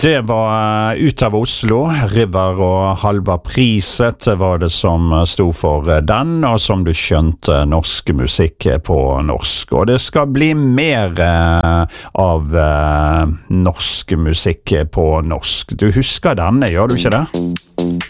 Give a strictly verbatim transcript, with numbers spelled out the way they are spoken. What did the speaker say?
Det var Ut av Oslo, River og Halvard Priset var det som stod for den, og som du skjønte norsk musikk på norsk. Og det skal bli mer av norsk musikk på norsk. Du husker denne, gjør du ikke det?